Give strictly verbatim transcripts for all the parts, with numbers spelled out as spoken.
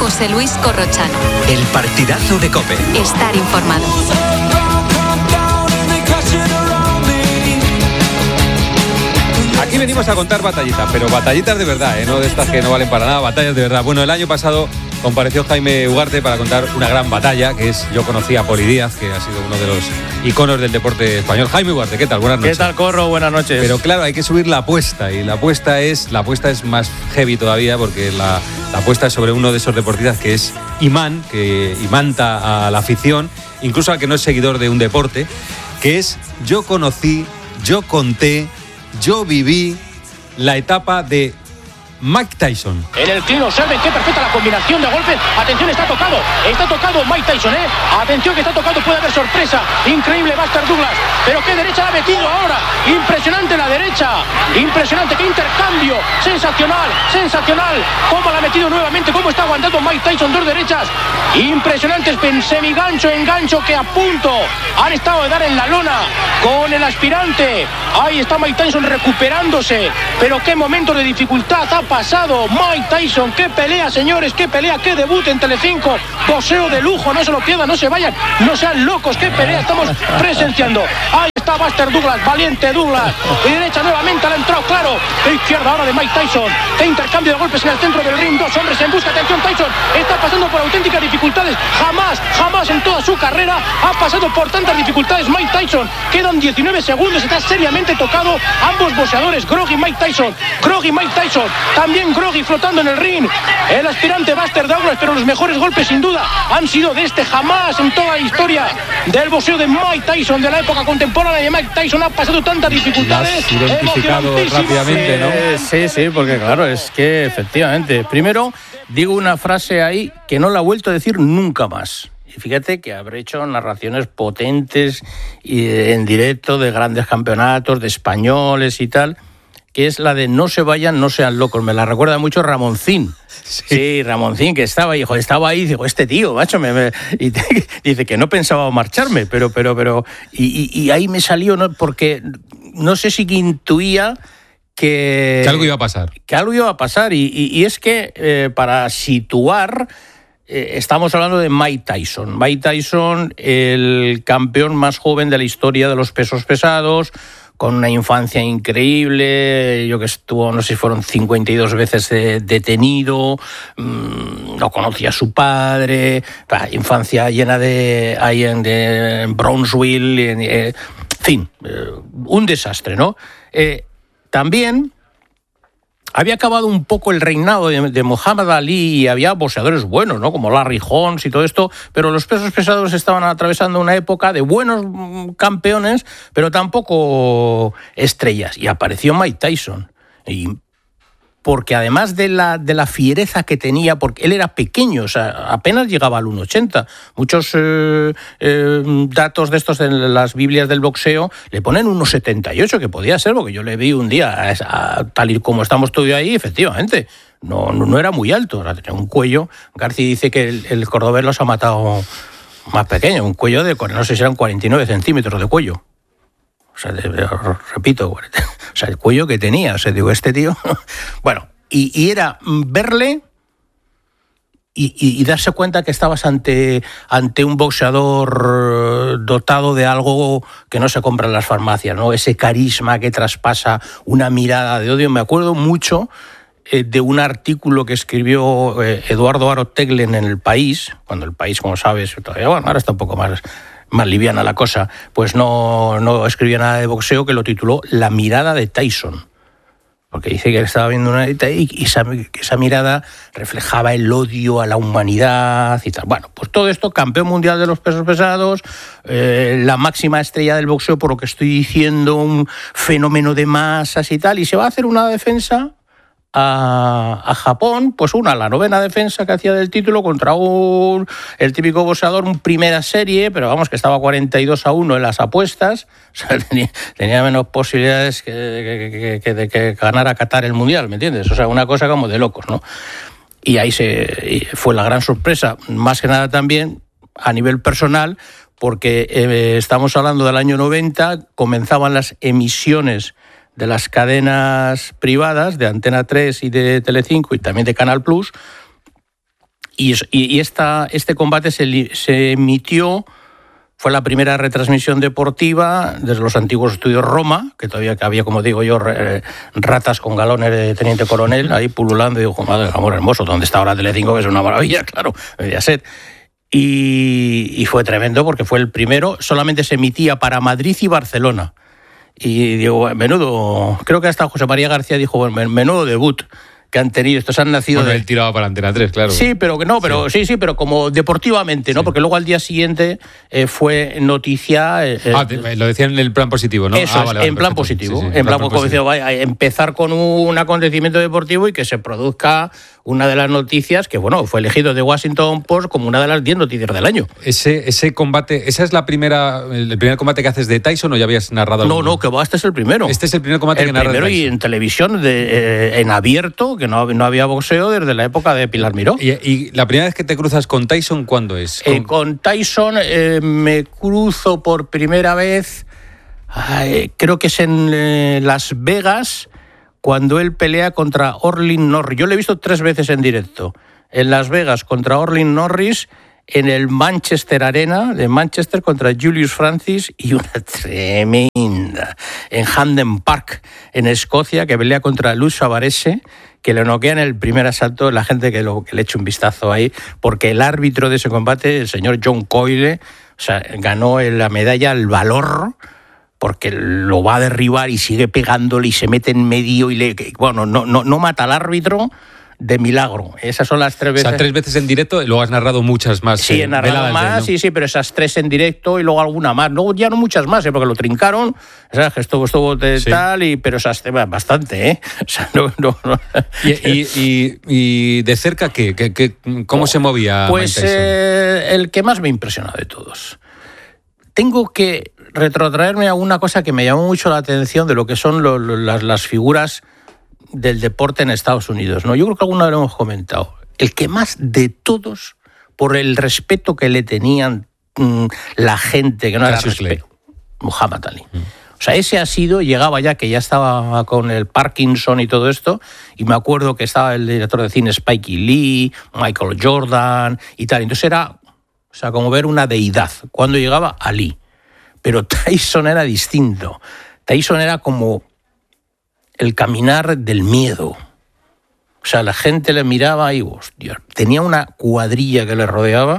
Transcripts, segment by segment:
José Luis Corrochano. El partidazo de COPE. Estar informado. Aquí venimos a contar batallitas, pero batallitas de verdad, ¿eh? No de estas que no valen para nada, batallas de verdad. Bueno, el año pasado compareció Jaime Ugarte para contar una gran batalla, que es, yo conocí a Poli Díaz, que ha sido uno de los iconos del deporte español. Jaime Ugarte, ¿qué tal? Buenas noches. ¿Qué tal, Corro? Buenas noches. Pero claro, hay que subir la apuesta, y la apuesta es, la apuesta es más heavy todavía, porque la, la apuesta es sobre uno de esos deportistas que es imán, que imanta a la afición, incluso al que no es seguidor de un deporte, que es, yo conocí, yo conté, yo viví la etapa de Mike Tyson. En el clean, observen qué perfecta la combinación de golpes. Atención, está tocado, está tocado Mike Tyson, ¿eh? Atención que está tocado, puede haber sorpresa. Increíble Buster Douglas, pero qué derecha la ha metido ahora. Impresionante la derecha, impresionante, qué intercambio. Sensacional, sensacional. Cómo la ha metido nuevamente, cómo está aguantando Mike Tyson, dos derechas. Impresionantes, semigancho, engancho que a punto han estado de dar en la lona con el aspirante. Ahí está Mike Tyson recuperándose, pero qué momento de dificultad ha pasado Mike Tyson. Qué pelea, señores, qué pelea, qué debut en Telecinco. Boxeo de lujo, no se lo pierdan, no se vayan, no sean locos, qué pelea estamos presenciando. Ahí está Buster Douglas, valiente Douglas. Y derecha nuevamente, le ha entrado claro. De izquierda ahora de Mike Tyson. Qué intercambio de golpes en el centro del ring. Dos hombres en busca. Atención, Tyson está pasando por auténticas dificultades. Jamás, jamás en toda su carrera ha pasado por tantas dificultades Mike Tyson. Quedan diecinueve segundos, está seriamente tocado. Ambos boxeadores, Groggy Mike Tyson. Groggy Mike Tyson. También Groggy flotando en el ring. El aspirante Buster Douglas, pero los mejores golpes sin duda han sido de este. Jamás en toda la historia del boxeo de Mike Tyson, de la época contemporánea de Mike Tyson, ha pasado tantas dificultades. Identificado rápidamente, ¿no? Eh, sí, sí, porque claro, es que efectivamente, primero digo una frase ahí que no la he vuelto a decir nunca más. Y fíjate que habré hecho narraciones potentes y en directo de grandes campeonatos, de españoles y tal, que es la de no se vayan, no sean locos. Me la recuerda mucho Ramoncín. Sí, sí, Ramoncín, que estaba ahí, joder, estaba ahí, digo, este tío, macho, me, me y te, dice que no pensaba marcharme, pero, pero, pero, y, y, y ahí me salió, ¿no? Porque no sé si intuía que... Que algo iba a pasar. Que algo iba a pasar, y, y, y es que, eh, para situar, eh, estamos hablando de Mike Tyson. Mike Tyson, el campeón más joven de la historia de los pesos pesados, con una infancia increíble, yo que estuvo, no sé si fueron cincuenta y dos veces eh, detenido, mmm, no conocía a su padre, bah, infancia llena de, ahí en, de en Brownsville, en eh, fin, eh, un desastre, ¿no? Eh, también había acabado un poco el reinado de, de Muhammad Ali y había boxeadores buenos, ¿no? Como Larry Holmes y todo esto, pero los pesos pesados estaban atravesando una época de buenos campeones, pero tampoco estrellas. Y apareció Mike Tyson. Y porque además de la, de la fiereza que tenía, porque él era pequeño, o sea, apenas llegaba al uno ochenta. Muchos eh, eh, datos de estos en las Biblias del boxeo le ponen uno setenta y ocho, que podía ser, porque yo le vi un día, a, a, tal y como estamos todos ahí, efectivamente, no, no, no era muy alto, o sea, tenía un cuello. García dice que el, el cordobés los ha matado más pequeño, un cuello de, no sé si eran cuarenta y nueve centímetros de cuello. O sea, de, de, repito, o sea, el cuello que tenía, o sea, digo, este tío... Bueno, y, y era verle y, y, y darse cuenta que estabas ante, ante un boxeador dotado de algo que no se compra en las farmacias, ¿no? Ese carisma que traspasa, una mirada de odio. Me acuerdo mucho eh, de un artículo que escribió eh, Eduardo Aro Teglen en El País, cuando El País, como sabes, todavía, bueno, ahora está un poco más... más liviana la cosa, pues no, no escribía nada de boxeo, que lo tituló La mirada de Tyson, porque dice que estaba viendo una y esa, esa mirada reflejaba el odio a la humanidad y tal. Bueno, pues todo esto, campeón mundial de los pesos pesados, eh, la máxima estrella del boxeo, por lo que estoy diciendo, un fenómeno de masas y tal, y se va a hacer una defensa A, a Japón, pues una, la novena defensa que hacía del título contra un el típico boxeador, un primera serie, pero vamos, que estaba cuarenta y dos a uno en las apuestas, o sea, tenía, tenía menos posibilidades que, que, que, de que ganara Qatar el Mundial, ¿me entiendes? O sea, una cosa como de locos, ¿no? Y ahí se fue la gran sorpresa, más que nada también a nivel personal, porque eh, estamos hablando del año noventa, comenzaban las emisiones de las cadenas privadas de Antena tres y de Telecinco y también de Canal Plus, y, y esta, este combate se, se emitió, fue la primera retransmisión deportiva desde los antiguos estudios Roma, que todavía había, como digo yo, ratas con galones de teniente coronel ahí pululando, y digo, madre, amor hermoso, ¿dónde está ahora Telecinco? Que es una maravilla, claro, Mediaset. Y, y fue tremendo porque fue el primero, solamente se emitía para Madrid y Barcelona. Y digo, menudo, creo que hasta José María García dijo, menudo debut que han tenido, estos han nacido bueno, de... él tiraba para Antena tres, claro. Sí, pero no, pero sí, sí, sí pero como deportivamente, ¿no? Sí. Porque luego al día siguiente eh, fue noticia... Eh, ah, te, lo decían en el plan positivo, ¿no? Eso ah, es, vale, vale, en plan perfecto. positivo. Sí, sí, en plan, plan como positivo. Decía, vaya, empezar con un acontecimiento deportivo y que se produzca una de las noticias que, bueno, fue elegido de Washington Post como una de las diez noticias del año. Ese, ese combate, ¿esa es la primera, el primer combate que haces de Tyson o ya habías narrado No, alguno? no, que va, este es el primero. Este es el primer combate el que narras de primero Tyson. Y en televisión, de, eh, en abierto, que no, no había boxeo desde la época de Pilar Miró. ¿Y, y la primera vez que te cruzas con Tyson, cuándo es? ¿Con, eh, con Tyson eh, me cruzo por primera vez, ay, creo que es en eh, Las Vegas, cuando él pelea contra Orlin Norris. Yo lo he visto tres veces en directo. En Las Vegas contra Orlin Norris, en el Manchester Arena de Manchester contra Julius Francis, y una tremenda en Hampden Park, en Escocia, que pelea contra Luz Savarese, que le noquea en el primer asalto. La gente que, lo, que le eche un vistazo ahí, porque el árbitro de ese combate, el señor John Coyle, o sea, ganó la medalla al valor, porque lo va a derribar y sigue pegándole y se mete en medio y le, bueno, no, no, no mata al árbitro de milagro. Esas son las tres veces. O sea, tres veces en directo y luego has narrado muchas más. Sí, he narrado más, sí, sí, pero esas tres en directo y luego alguna más. Luego ya no muchas más, ¿eh? Porque lo trincaron, ¿sabes? Que estuvo, estuvo de sí. tal, y, pero esas bastante, ¿eh? O sea, no, no, no. ¿Y, y, y, y de cerca qué? ¿Qué, qué cómo oh, se movía Pues eh, el que más me impresionó de todos. Tengo que retrotraerme a una cosa que me llamó mucho la atención de lo que son lo, lo, las, las figuras del deporte en Estados Unidos, ¿no? Yo creo que alguna vez lo hemos comentado. El que más de todos, por el respeto que le tenían mmm, la gente, que no era respeto, Muhammad Ali. Mm. O sea, ese ha sido, llegaba ya, que ya estaba con el Parkinson y todo esto, y me acuerdo que estaba el director de cine Spike Lee, Michael Jordan y tal. Entonces era, o sea, como ver una deidad cuando llegaba Ali. Pero Tyson era distinto. Tyson era como el caminar del miedo. O sea, la gente le miraba y, hostia, tenía una cuadrilla que le rodeaba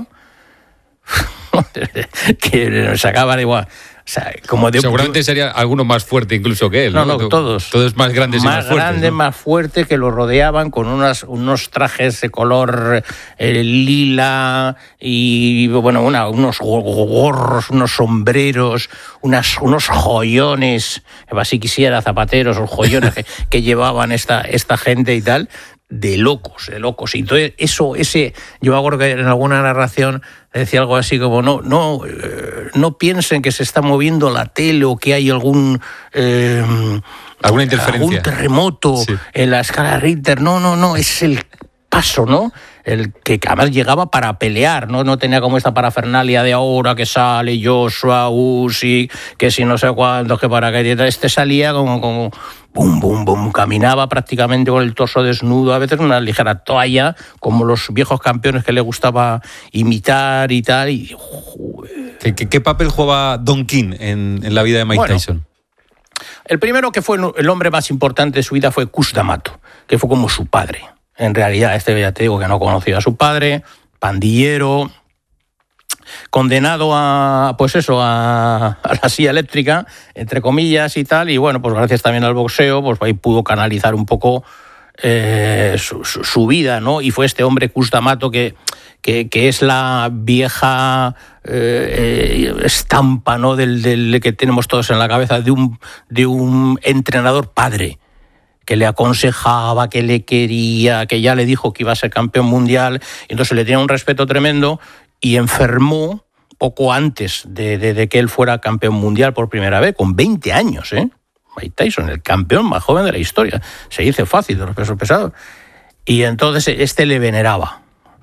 que le sacaba de igual. O sea, como de, seguramente sería alguno más fuerte incluso que él. No, no, no todos. Todos más grandes más y más fuertes. Más grandes, ¿no? Más fuertes, que lo rodeaban con unas, unos trajes de color eh, lila y, bueno, una, unos gorros, unos sombreros, unas, unos joyones, así quisiera zapateros, o joyones que, que llevaban esta, esta gente y tal. De locos, de locos. Y entonces eso, ese, yo me acuerdo que en alguna narración decía algo así como no, no, eh, no piensen que se está moviendo la tele o que hay algún eh, alguna interferencia, algún terremoto sí. en la escala Richter. No, no, no, es el paso, ¿no? El que además llegaba para pelear, ¿no? No tenía como esta parafernalia de ahora que sale Joshua, Usyk, que si no sé cuántos, que para que este salía como, como bum, bum, bum, caminaba prácticamente con el torso desnudo, a veces una ligera toalla, como los viejos campeones que le gustaba imitar y tal. Y, ¿Qué, qué, qué papel jugaba Don King en, en la vida de Mike bueno, Tyson? El primero que fue el hombre más importante de su vida fue Cus D'Amato, que fue como su padre. En realidad, este ya te digo que no conocía a su padre, pandillero, condenado a, pues eso, a, a la silla eléctrica, entre comillas y tal, y bueno, pues gracias también al boxeo, pues ahí pudo canalizar un poco eh, su, su, su vida, ¿no? Y fue este hombre Cus D'Amato que, que, que es la vieja eh, estampa, ¿no? Del, del que tenemos todos en la cabeza de un, de un entrenador padre, que le aconsejaba, que le quería, que ya le dijo que iba a ser campeón mundial, y entonces le tenía un respeto tremendo, y enfermó poco antes de, de, de que él fuera campeón mundial por primera vez, con veinte años, ¿eh? Mike Tyson, el campeón más joven de la historia. Se dice fácil de los pesos pesados. Y entonces este le veneraba.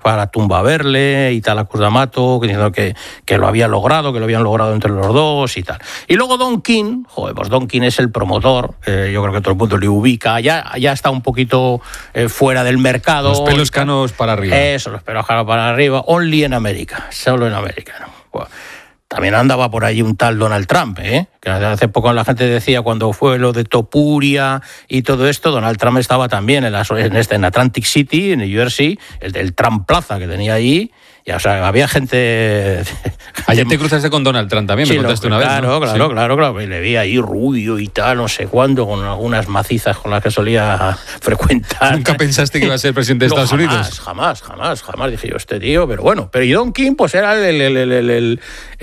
para la tumba a verle y tal, a Cruz d'Amato, diciendo que, que lo había logrado, que lo habían logrado entre los dos y tal. Y luego Don King, joder, pues Don King es el promotor, eh, yo creo que todo el mundo le ubica, ya, ya está un poquito eh, fuera del mercado. Los pelos canos para arriba. Eso, los pelos canos para arriba, only en América, solo en América, ¿no? Bueno, también andaba por allí un tal Donald Trump, ¿eh? Que hace poco la gente decía, cuando fue lo de Topuria y todo esto, Donald Trump estaba también en, la, en, este, en Atlantic City, en New Jersey, el del Trump Plaza que tenía allí. Y, o sea, había gente... Ayer te cruzaste con Donald Trump también, sí, me contaste lo, una claro, vez, ¿no? Claro, sí. claro, claro. Y le vi ahí rubio y tal, no sé cuándo, con algunas macizas con las que solía frecuentar. ¿Nunca pensaste que iba a ser presidente de no, Estados jamás, Unidos? Jamás, jamás, jamás. Dije yo, este tío, pero bueno. Pero y Don King, pues era el... el, el, el, el,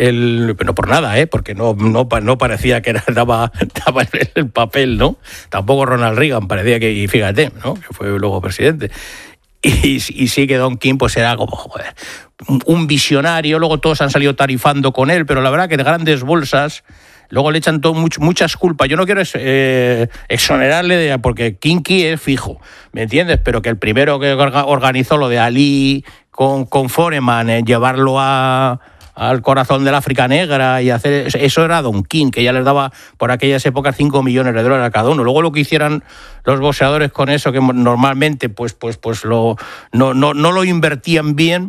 el no por nada, ¿eh? Porque no, no, no parecía que era, daba, daba el papel, ¿no? Tampoco Ronald Reagan parecía que... Y fíjate, ¿no? Que fue luego presidente. Y, y sí que Don King pues era como, joder, un visionario, luego todos han salido tarifando con él, pero la verdad que de grandes bolsas, luego le echan todo, much, muchas culpas. Yo no quiero eh, exonerarle, de, porque Kinky es fijo, ¿me entiendes? Pero que el primero que organizó lo de Ali con, con Foreman, eh, llevarlo a... al corazón del África Negra y hacer eso era Don King, que ya les daba por aquellas épocas cinco millones de dólares a cada uno. Luego lo que hicieran los boxeadores con eso, que normalmente pues pues pues lo no no no lo invertían bien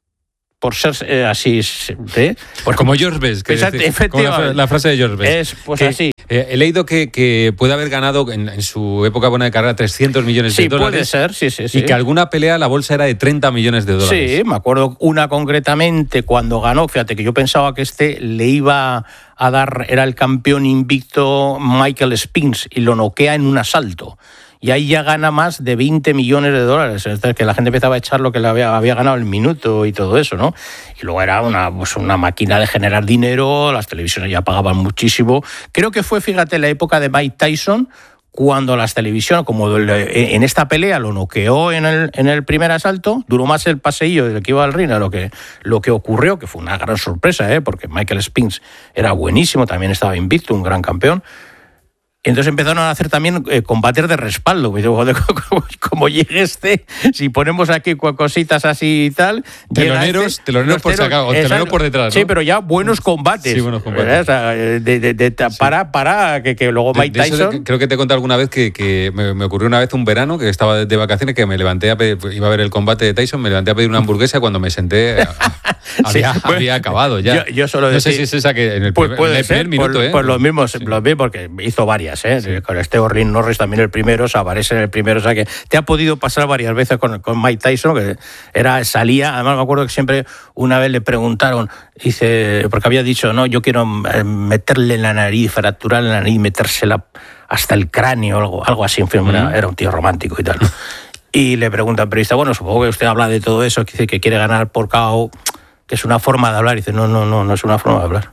por ser eh, así, ¿eh? Pues como George Best, que Exacto, decir, como la, la frase de George Best. Es pues que, así. Eh, he leído que, que puede haber ganado en, en su época buena de carrera trescientos millones sí, de dólares. Puede ser, sí, sí, sí. Y que alguna pelea la bolsa era de treinta millones de dólares. Sí, me acuerdo una concretamente cuando ganó, fíjate que yo pensaba que este le iba a dar, era el campeón invicto Michael Spinks y lo noquea en un asalto. Y ahí ya gana más de veinte millones de dólares. Es decir, que la gente empezaba a echar lo que le había, había ganado el minuto y todo eso, ¿no? Y luego era una, pues una máquina de generar dinero, las televisiones ya pagaban muchísimo. Creo que fue, fíjate, la época de Mike Tyson, cuando las televisiones, como en esta pelea lo noqueó en el, en el primer asalto, duró más el paseillo del que iba al ring a lo que, lo que ocurrió, que fue una gran sorpresa, ¿eh? Porque Michael Spinks era buenísimo, también estaba invicto, un gran campeón. Entonces empezaron a hacer también eh, combates de respaldo. Como, como llegue este, si ponemos aquí cositas así y tal... Teloneros, este, teloneros por sacar, o teloneros por detrás, ¿no? Sí, pero ya buenos combates. Sí, buenos combates. O sea, de, de, de, de, para, sí. para que, que luego Mike de, de Tyson... De, creo que te he contado alguna vez que, que me, me ocurrió una vez un verano, que estaba de, de vacaciones, que me levanté a pedir, iba a ver el combate de Tyson, me levanté a pedir una hamburguesa y cuando me senté... había, sí, pues, había acabado ya. Yo, yo solo no decir, sé si es esa que en el, pues primer, puede en el primer ser, minuto, por, ¿eh? Pues lo mismo, sí. lo mismo, porque hizo varias, ¿eh? Sí. Con este Orlin Norris también el primero, Savares en el primero, o sea que te ha podido pasar varias veces con, con Mike Tyson, que era, salía, además me acuerdo que siempre una vez le preguntaron, dice, porque había dicho, no, yo quiero meterle en la nariz, fracturarle la nariz, metérsela hasta el cráneo, algo, algo así, en fin, mm. era, era un tío romántico y tal, ¿no? Y le pregunta al periodista, bueno, supongo que usted habla de todo eso, que dice que quiere ganar por K O, que es una forma de hablar. Y dice, no, no, no, no es una forma de hablar.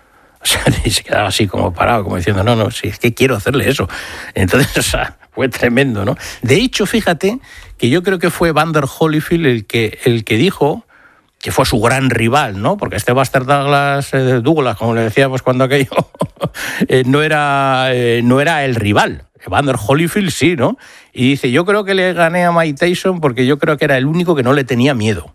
O sea, y se quedaba así como parado, como diciendo, no, no, sí, es que quiero hacerle eso. Entonces, o sea, fue tremendo, ¿no? De hecho, fíjate que yo creo que fue Evander Holyfield el que, el que dijo que fue su gran rival, ¿no? Porque este Buster Douglas, eh, Douglas, como le decíamos cuando aquello, eh, no, era, eh, no era el rival. Evander Holyfield sí, ¿no? Y dice, yo creo que le gané a Mike Tyson porque yo creo que era el único que no le tenía miedo.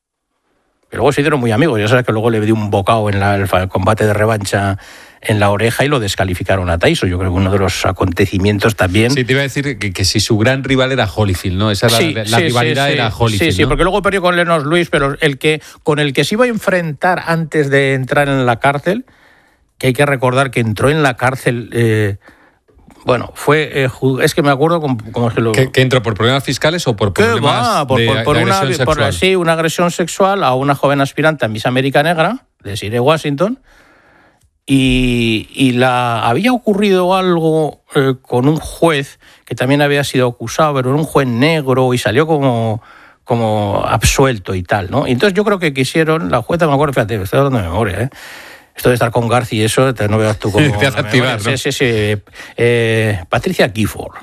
Y luego se hicieron muy amigos. Ya sabes que luego le dio un bocado en la, el combate de revancha en la oreja y lo descalificaron a Tyson. Yo creo que uno de los acontecimientos también... Sí, te iba a decir que, que si su gran rival era Holyfield, ¿no? Esa sí, la, la sí, rivalidad sí, era sí, Holyfield, Sí, sí, ¿no? porque luego perdió con Lennox Lewis, pero el que con el que se iba a enfrentar antes de entrar en la cárcel, que hay que recordar que entró en la cárcel... Eh, Bueno, fue eh, es que me acuerdo como, como que lo ¿Que, que entró por problemas fiscales o por problemas va? Por, de, por, por de una, agresión por, sexual? sí, una agresión sexual a una joven aspirante a Miss América Negra de Sire Washington y, y la había ocurrido algo eh, con un juez que también había sido acusado, pero era un juez negro y salió como como absuelto y tal, ¿no? Y entonces yo creo que quisieron la jueza, me acuerdo, fíjate, estoy hablando de memoria, ¿eh? Esto de estar con García y eso, te no veas tú como... Te hace activar, ¿no? Sí, sí, sí. Eh, Patricia Gifford,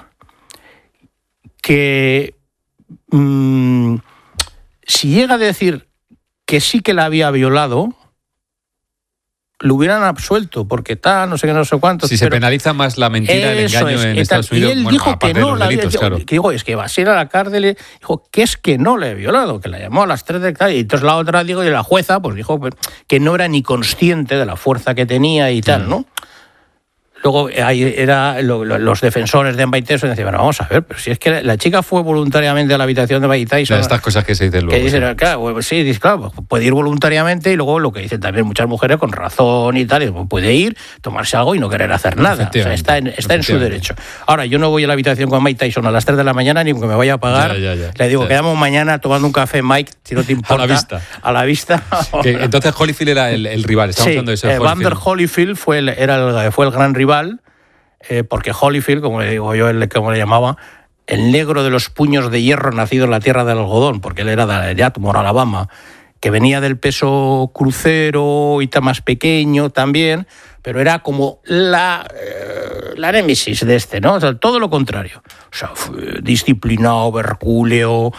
que mmm, si llega a decir que sí que la había violado, lo hubieran absuelto, porque tal, no sé qué, no sé cuánto. Si se penaliza más la mentira, el engaño es, en tal, Estados Unidos, y él bueno, dijo que no, la delitos, había, claro. que digo, es que va a ir a la cárcel, dijo que es que no le he violado, que la llamó a las tres de la y entonces la otra, digo, y la jueza, pues dijo que no era ni consciente de la fuerza que tenía y tal, ¿no? Luego ahí era lo, lo, los defensores de Mike Tyson decían, bueno, vamos a ver, pero si es que la, la chica fue voluntariamente a la habitación de Mike Tyson. De estas cosas que se dicen luego. Que dicen, sí. claro, sí, dice, claro, puede ir voluntariamente y luego lo que dicen también muchas mujeres con razón y tal, puede ir, tomarse algo y no querer hacer nada. O sea, está en, está en su derecho. Ahora, yo no voy a la habitación con Mike Tyson a las tres de la mañana ni que me vaya a pagar. Ya, ya, ya. Le digo, ya. Quedamos mañana tomando un café, Mike, si no te importa. A la vista. A la vista. Que, entonces Holyfield era el, el rival, estamos sí, hablando de ese eh, Evander Holyfield fue el, era el, fue el gran rival. Eh, porque Holyfield, como le digo yo, el, como le llamaba, el negro de los puños de hierro nacido en la tierra del algodón, porque él era de Atmore, Alabama, que venía del peso crucero y tan más pequeño también, pero era como la, eh, la némesis de este, ¿no? O sea, todo lo contrario. O sea, disciplinado, hercúleo,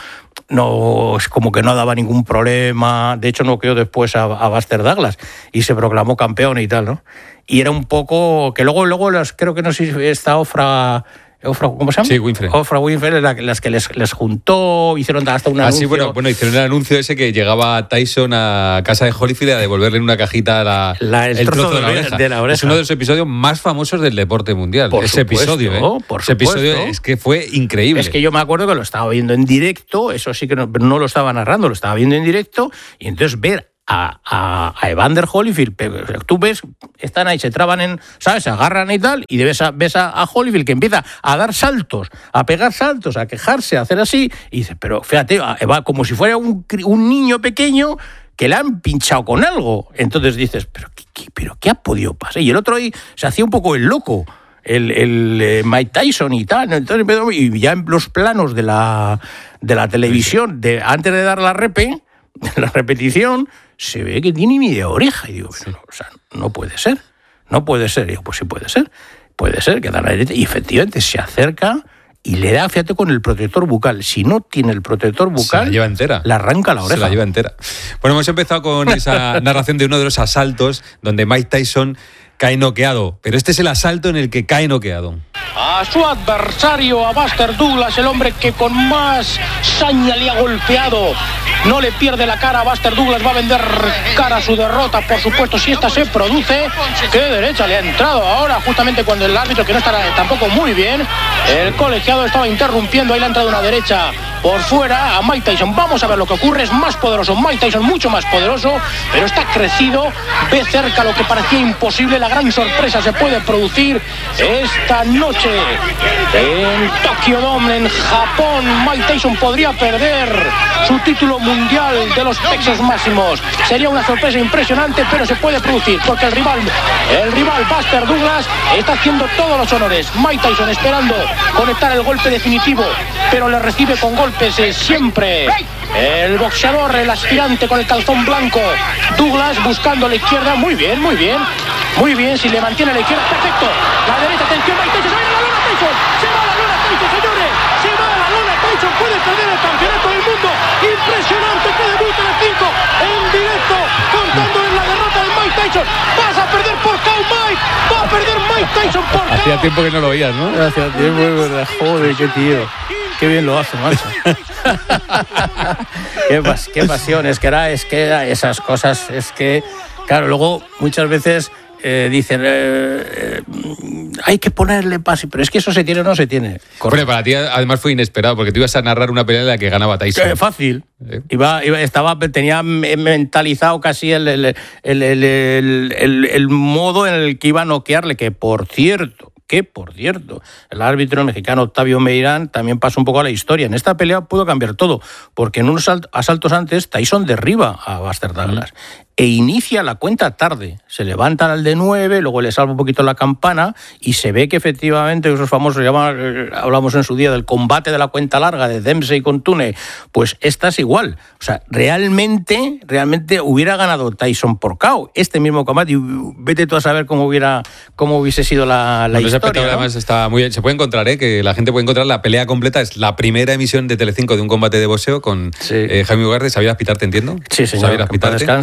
no, es como que no daba ningún problema. De hecho, noqueó después a, a Buster Douglas y se proclamó campeón y tal, ¿no? Y era un poco que luego luego las, creo que no sé si esta Ofra, Ofra ¿cómo se llama? Sí, Winfrey. Ofra Winfrey, la, las que les, les juntó, hicieron hasta un anuncio. Ah, sí, bueno, bueno, hicieron el anuncio ese que llegaba Tyson a casa de Holyfield a devolverle en una cajita la, la, el, el trozo, trozo de, la oreja. de la oreja. Es uno de los episodios más famosos del deporte mundial. Por ese supuesto, episodio, ¿eh? Por ese supuesto. episodio es que fue increíble. Es que yo me acuerdo que lo estaba viendo en directo, eso sí que no, no lo estaba narrando, lo estaba viendo en directo, y entonces ver A, a, a Evander Holyfield, tú ves, están ahí, se traban en, ¿sabes? Se agarran y tal, y ves a, ves a, a Holyfield que empieza a dar saltos, a pegar saltos, a quejarse, a hacer así, y dices, pero fíjate, va como si fuera un, un niño pequeño que le han pinchado con algo. Entonces dices, pero ¿qué, qué, pero ¿qué ha podido pasar? Y el otro ahí se hacía un poco el loco, el, el eh, Mike Tyson y tal, entonces, y ya en los planos de la, de la televisión, de, antes de dar la repe, la repetición, se ve que tiene media oreja. Y digo, no, o sea, no puede ser, no puede ser. Y digo, pues sí puede ser, puede ser que da la derecha. Y efectivamente se acerca y le da, fíjate, con el protector bucal. Si no tiene el protector bucal, se la lleva entera. Le arranca la oreja. Se la lleva entera. Bueno, hemos empezado con esa narración de uno de los asaltos donde Mike Tyson cae noqueado. Pero este es el asalto en el que cae noqueado. A su adversario, a Buster Douglas, el hombre que con más saña le ha golpeado. No le pierde la cara. Buster Douglas va a vender cara a su derrota, por supuesto, si esta se produce. Qué derecha le ha entrado ahora, justamente cuando el árbitro, que no estará tampoco muy bien, el colegiado estaba interrumpiendo, ahí le ha entrado una derecha por fuera a Mike Tyson. Vamos a ver lo que ocurre, es más poderoso Mike Tyson, mucho más poderoso, pero está crecido, ve cerca lo que parecía imposible. La gran sorpresa se puede producir esta noche en Tokyo Dome, en Japón. Mike Tyson podría perder su título mundial de los pesos máximos. Sería una sorpresa impresionante, pero se puede producir porque el rival, el rival Buster Douglas está haciendo todos los honores. Mike Tyson esperando conectar el golpe definitivo, pero le recibe con golpes eh, siempre el boxeador, el aspirante con el calzón blanco. Douglas buscando la izquierda, muy bien, muy bien, muy bien, si le mantiene la izquierda, perfecto. La derecha, atención, Mike Tyson, se va a la luna Tyson, se va a la luna Tyson, señores, se va a la luna Tyson, puede perder el campeonato del mundo. Impresionante que debuta en el cinco, en directo, contando en la derrota de Mike Tyson. Vas a perder por K O, Mike, va a perder Mike Tyson por K O. Hacía tiempo que no lo oías, ¿no? Hacía tiempo, es verdad, joder, qué tío. Qué bien lo hace, macho. qué, pas, qué pasión, es que era, es que era esas cosas, es que, claro, luego muchas veces eh, dicen, eh, eh, hay que ponerle pase, pero es que eso se tiene o no se tiene. Bueno, para ti además fue inesperado, porque tú ibas a narrar una pelea en la que ganaba Tyson. Eh, fácil. ¿Eh? Iba, iba, estaba, tenía mentalizado casi el, el, el, el, el, el, el modo en el que iba a noquearle, que por cierto, que, por cierto, el árbitro mexicano Octavio Meirán también pasó un poco a la historia. En esta pelea pudo cambiar todo, porque en unos asaltos antes Tyson derriba a Buster Douglas e inicia la cuenta tarde. Se levantan al de nueve, luego le salva un poquito la campana y se ve que efectivamente esos famosos, llaman, hablamos en su día del combate de la cuenta larga de Dempsey con Tune, pues esta es igual. O sea, realmente, realmente hubiera ganado Tyson por K O este mismo combate y vete tú a saber cómo hubiera cómo hubiese sido la, la bueno, historia, ¿no? Además está muy bien. Se puede encontrar, ¿eh? Que la gente puede encontrar la pelea completa. Es la primera emisión de Telecinco de un combate de boxeo con sí. eh, Jaime Ugarte, Xavier Aspitarte, entiendo. Sí, señor. Xavier Aspitarte. Descanse con Xavier.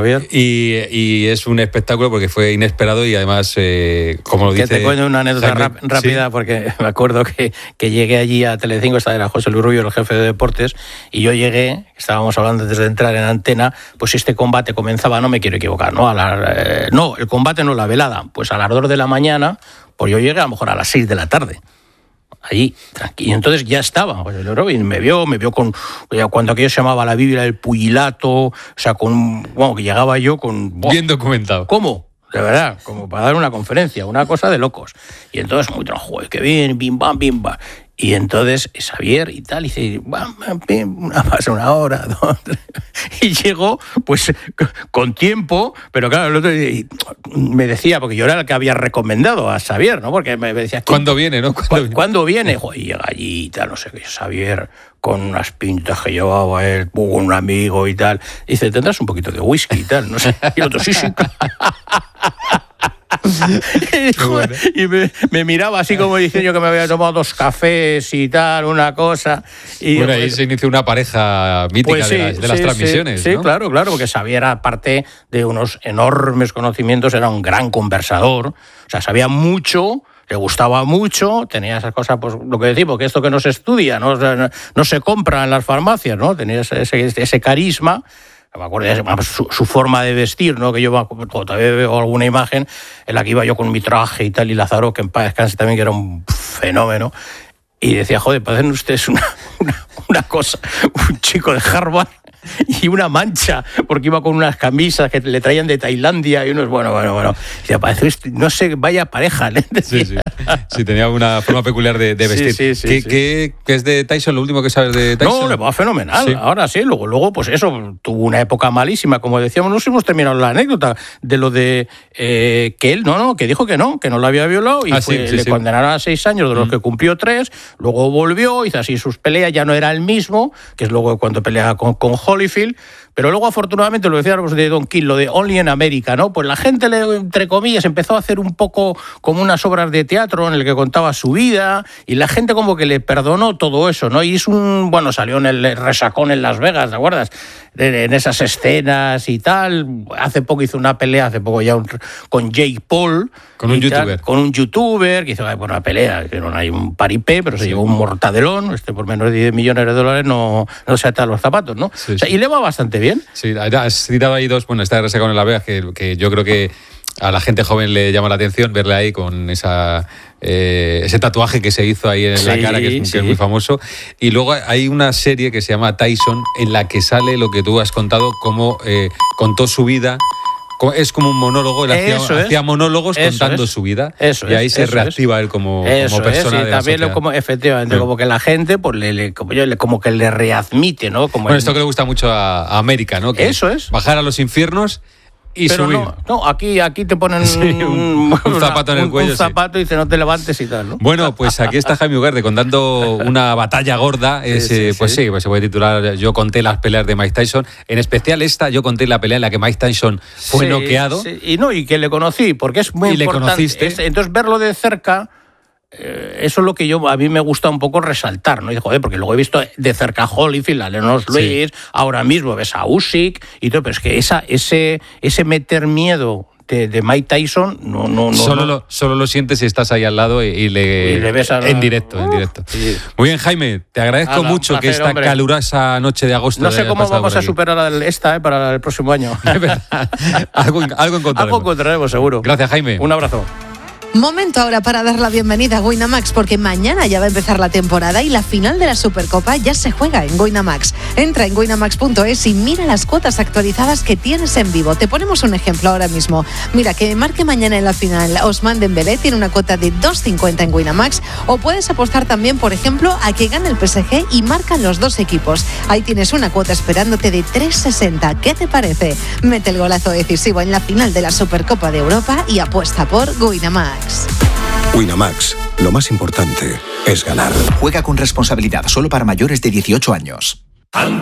Javier. Y, y es un espectáculo porque fue inesperado y además, eh, como lo dice... Que te cuento una anécdota Jaime, rap, rápida, sí. Porque me acuerdo que, que llegué allí a Telecinco, estaba era José Luis Rubio, el jefe de deportes, y yo llegué, estábamos hablando antes de entrar en antena, pues este combate comenzaba, no me quiero equivocar, ¿no? A la, eh, no, el combate no, la velada, pues a las dos de la mañana, pues yo llegué a lo mejor a las seis de la tarde. Allí, tranquilo. Y entonces ya estaba. Pues el Robin me vio, me vio con. Cuando aquello se llamaba la Biblia del Pugilato, o sea, con. Bueno, que llegaba yo con. Bien documentado. ¿Cómo? De verdad, como para dar una conferencia, una cosa de locos. Y entonces, muy tranquilo, que bien, bim, bam, bim, bam. Y entonces Xavier y tal, y dice, bam, bam, bim, una, pasa una hora, dos, tres. Y llegó, pues, con tiempo, pero claro, el otro me decía, porque yo era el que había recomendado a Xavier, ¿no? Porque me decía... ¿Cuándo viene, no? ¿Cuándo viene? ¿Cuándo viene? Y llega allí y tal, no sé qué, Xavier, con unas pintas que llevaba él, con un amigo y tal. Y dice, ¿tendrás un poquito de whisky y tal? No sé. Y el otro, sí, sí. Y, joder, y me, me miraba así como diciendo que me había tomado dos cafés y tal, una cosa. Y bueno, pues, ahí se inició una pareja mítica pues sí, de las, de las sí, transmisiones. Sí, ¿no? sí, claro, claro, porque Xavier, aparte de unos enormes conocimientos, era un gran conversador. O sea, sabía mucho, le gustaba mucho, tenía esas cosas, pues lo que decimos, que esto que no se estudia, no, no, no se compra en las farmacias, ¿no? Tenía ese, ese, ese carisma. Me acuerdo de su, su forma de vestir, ¿no? Que yo todavía veo alguna imagen en la que iba yo con mi traje y tal, y Lázaro, que en paz descanse también, que era un fenómeno. Y decía, joder, parecen ustedes una, una, una cosa, un chico de Harvard y una mancha, porque iba con unas camisas que le traían de Tailandia y unos, bueno, bueno, bueno. Decía, parece, no sé, vaya pareja, ¿eh? Sí, sí. Sí, tenía una forma peculiar de, de vestir. Sí, sí, sí, ¿Qué, sí. ¿Qué, ¿Qué es de Tyson? ¿Lo último que sabes de Tyson? No, le va fenomenal. Sí. Ahora sí, luego, luego, pues eso, tuvo una época malísima, como decíamos, no hemos terminado la anécdota de lo de eh, que él, no, no, que dijo que no, que no lo había violado y ah, fue, sí, sí, le sí. condenaron a seis años, de los mm. que cumplió tres, luego volvió, hizo así sus peleas, ya no era el mismo, que es luego cuando peleaba con, con Holyfield. Pero luego, afortunadamente, lo decíamos de Don King, lo de Only in America, ¿no? Pues la gente, entre comillas, empezó a hacer un poco como unas obras de teatro en el que contaba su vida y la gente como que le perdonó todo eso, ¿no? Y es un... Bueno, salió en el resacón en Las Vegas, ¿te acuerdas? En esas escenas y tal. Hace poco hizo una pelea, hace poco ya un, con Jake Paul. Con un youtuber. Tal, con un youtuber que hizo bueno, una pelea, que no hay un paripé, pero se sí. llevó un mortadelón. Este por menos de diez millones de dólares no, no se ata los zapatos, ¿no? Sí, o sea, sí. Y le va bastante bien. Sí, has citado ahí dos, bueno, está de resacón en Las Vegas, que, que yo creo que a la gente joven le llama la atención verle ahí con esa eh, ese tatuaje que se hizo ahí en sí, la cara, que es, sí. que es muy famoso. Y luego hay una serie que se llama Tyson, en la que sale lo que tú has contado, cómo eh, contó su vida. Es como un monólogo, él hacía, es. hacía monólogos eso contando es. su vida. Eso y ahí es, se reactiva es. él como, eso como persona es, de y la también sociedad. Como, efectivamente, sí. como que la gente pues, le, le, como, yo, le, como que le readmite, ¿no? Como bueno, el, esto que le gusta mucho a, a América, ¿no? Que eso es. Bajar a los infiernos y pero subir. No, no, aquí, aquí te ponen sí, un, un zapato en el cuello. Un zapato sí. y dice no te levantes y tal, ¿no? Bueno, pues aquí está Jaime Ugarte contando una batalla gorda. Sí, ese, sí, pues sí, sí pues se puede titular Yo conté las peleas de Mike Tyson. En especial esta, yo conté la pelea en la que Mike Tyson fue sí, noqueado. Sí. Y no, y que le conocí, porque es muy y importante. Le conociste. Es, entonces verlo de cerca. Eh, eso es lo que yo a mí me gusta un poco resaltar, ¿no? Y joder, porque luego he visto de cerca a Holyfield, a Lennox Lewis, sí. ahora mismo ves a Usyk y todo, pero es que esa, ese, ese meter miedo de, de Mike Tyson no, no, no, solo, no. Lo, solo lo sientes si estás ahí al lado y, y le, y le ves a... en directo, uh, en directo. Sí. Muy bien, Jaime, te agradezco Ala, mucho placer, que esta hombre. calurosa noche de agosto. No sé cómo vamos a superar esta eh, para el próximo año. algo, algo encontraremos. Algo encontraremos, seguro. Gracias, Jaime. Un abrazo. Momento ahora para dar la bienvenida a Winamax, porque mañana ya va a empezar la temporada y la final de la Supercopa ya se juega en Winamax. Entra en winamax punto es y mira las cuotas actualizadas que tienes en vivo. Te ponemos un ejemplo ahora mismo. Mira, que marque mañana en la final Ousmane Dembélé tiene una cuota de dos cincuenta en Winamax, o puedes apostar también, por ejemplo, a que gane el P S G y marcan los dos equipos. Ahí tienes una cuota esperándote de tres sesenta. ¿Qué te parece? Mete el golazo decisivo en la final de la Supercopa de Europa y apuesta por Winamax. Winamax, lo más importante es ganar. Juega con responsabilidad, solo para mayores de dieciocho años.